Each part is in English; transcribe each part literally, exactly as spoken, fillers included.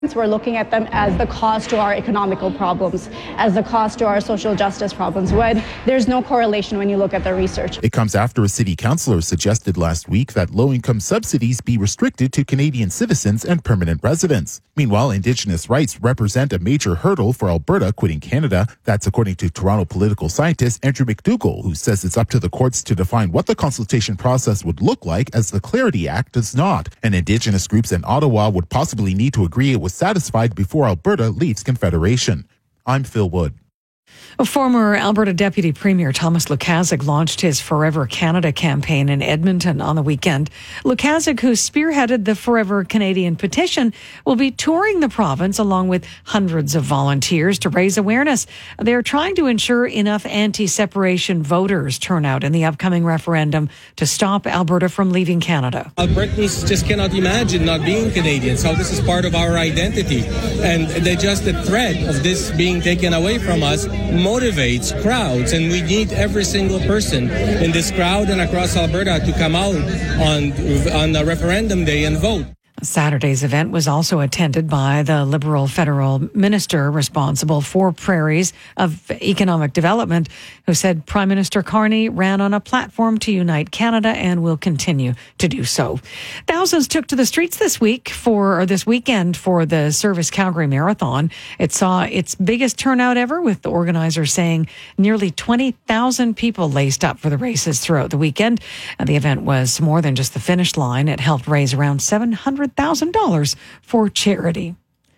We're looking at them as the cost to our economical problems, as the cost to our social justice problems, when there's no correlation when you look at the research. It comes after a city councillor suggested last week that low-income subsidies be restricted to Canadian citizens and permanent residents. Meanwhile, Indigenous rights represent a major hurdle for Alberta quitting Canada. That's according to Toronto political scientist Andrew McDougall, who says it's up to the courts to define what the consultation process would look like, as the Clarity Act does not. And Indigenous groups in Ottawa would possibly need to agree it was satisfied before Alberta leaves Confederation. I'm Phil Wood. A former Alberta Deputy Premier Thomas Lukaszuk launched his Forever Canada campaign in Edmonton on the weekend. Lukaszuk, who spearheaded the Forever Canadian petition, will be touring the province along with hundreds of volunteers to raise awareness. They're trying to ensure enough anti-separation voters turn out in the upcoming referendum to stop Alberta from leaving Canada. Albertans just cannot imagine not being Canadians, so this is part of our identity. And they just the threat of this being taken away from us motivates crowds, and we need every single person in this crowd and across Alberta to come out on on the referendum day and vote. Saturday's event was also attended by the Liberal federal minister responsible for prairies of economic development, who said Prime Minister Carney ran on a platform to unite Canada and will continue to do so. Thousands took to the streets this week for or this weekend for the Service Calgary Marathon. It saw its biggest turnout ever, with the organizers saying nearly twenty thousand people laced up for the races throughout the weekend. And the event was more than just the finish line. It helped raise around seven hundred thousand dollars for charity.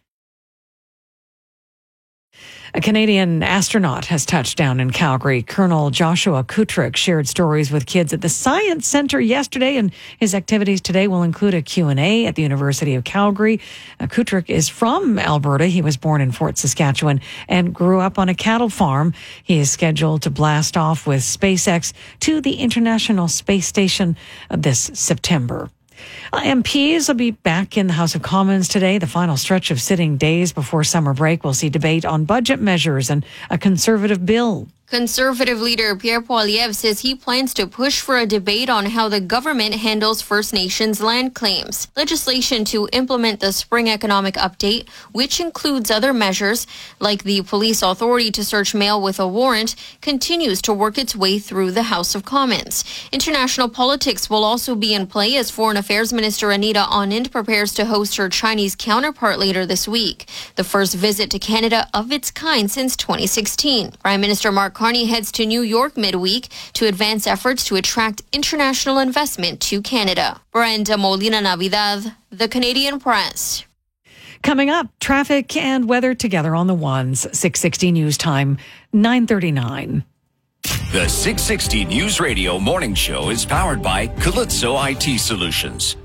A Canadian astronaut has touched down in Calgary. Colonel Joshua Kutrick shared stories with kids at the Science Centre yesterday, and his activities today will include a Q and A at the University of Calgary. Uh, Kutrick is from Alberta. He was born in Fort Saskatchewan and grew up on a cattle farm. He is scheduled to blast off with SpaceX to the International Space Station uh, this September. Uh, M Ps will be back in the House of Commons today. The final stretch of sitting days before summer break will see debate on budget measures and a Conservative bill. Conservative leader Pierre Poilievre says he plans to push for a debate on how the government handles First Nations land claims. Legislation to implement the spring economic update, which includes other measures like the police authority to search mail with a warrant, continues to work its way through the House of Commons. International politics will also be in play as Foreign Affairs Minister Anita Anand prepares to host her Chinese counterpart later this week, the first visit to Canada of its kind since twenty sixteen. Prime Minister Mark Carney heads to New York midweek to advance efforts to attract international investment to Canada. Brenda Molina Navidad, The Canadian Press. Coming up, traffic and weather together on the ones. six sixty News Time, nine thirty-nine. The six sixty News Radio Morning Show is powered by Calypso I T Solutions.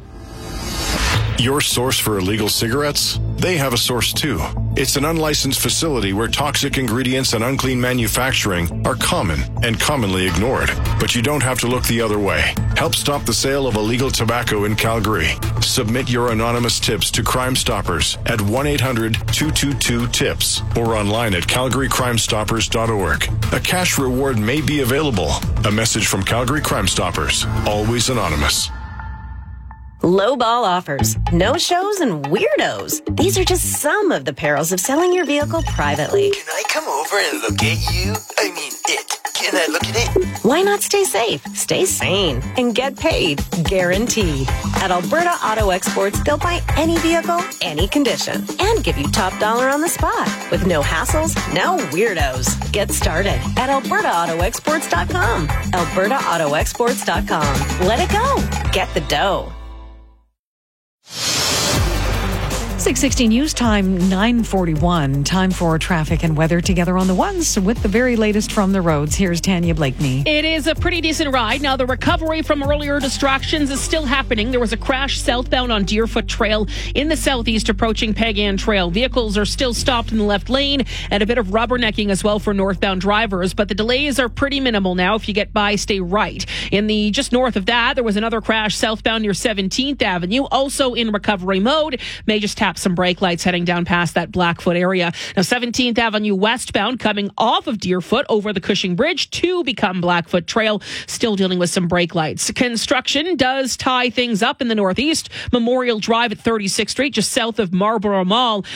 Your source for illegal cigarettes? They have a source too. It's an unlicensed facility where toxic ingredients and unclean manufacturing are common and commonly ignored. But you don't have to look the other way. Help stop the sale of illegal tobacco in Calgary. Submit your anonymous tips to Crime Stoppers at one eight hundred two two two TIPS or online at calgary crime stoppers dot org. A cash reward may be available. A message from Calgary Crime Stoppers. Always anonymous. Lowball offers, no-shows, and weirdos. These are just some of the perils of selling your vehicle privately. Can I come over and look at you? I mean, it. Can I look at it? Why not stay safe, stay sane, and get paid? Guaranteed. At Alberta Auto Exports, they'll buy any vehicle, any condition, and give you top dollar on the spot. With no hassles, no weirdos. Get started at alberta auto exports dot com. alberta auto exports dot com. Let it go. Get the dough. six sixty News Time, nine forty-one. Time for traffic and weather together on the ones with the very latest from the roads. Here's Tanya Blakeney. It is a pretty decent ride. Now, the recovery from earlier distractions is still happening. There was a crash southbound on Deerfoot Trail in the southeast approaching Peg Ann Trail. Vehicles are still stopped in the left lane and a bit of rubbernecking as well for northbound drivers. But the delays are pretty minimal now. If you get by, stay right. In the just north of that, there was another crash southbound near seventeenth Avenue, also in recovery mode. May just tap up some brake lights heading down past that Blackfoot area. Now, seventeenth Avenue westbound coming off of Deerfoot over the Cushing Bridge to become Blackfoot Trail, still dealing with some brake lights. Construction does tie things up in the northeast. Memorial Drive at thirty-sixth Street, just south of Marlborough Mall.